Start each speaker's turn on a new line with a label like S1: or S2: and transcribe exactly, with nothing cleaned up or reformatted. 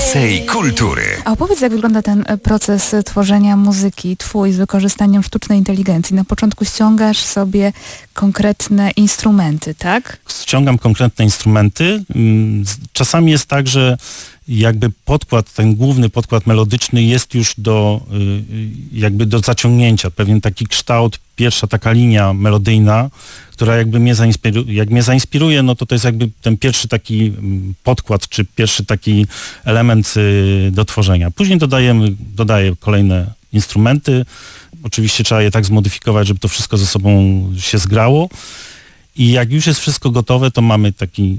S1: Więcej kultury.
S2: A opowiedz, jak wygląda ten proces tworzenia muzyki twój z wykorzystaniem sztucznej inteligencji. Na początku ściągasz sobie konkretne instrumenty, tak?
S3: Ściągam konkretne instrumenty. Czasami jest tak, że jakby podkład, ten główny podkład melodyczny jest już do jakby do zaciągnięcia, pewien taki kształt, pierwsza taka linia melodyjna, która jakby mnie zainspiruje, jak mnie zainspiruje, no to to jest jakby ten pierwszy taki podkład, czy pierwszy taki element do tworzenia. Później dodajemy, dodaję kolejne instrumenty. Oczywiście trzeba je tak zmodyfikować, żeby to wszystko ze sobą się zgrało. I jak już jest wszystko gotowe, to mamy taki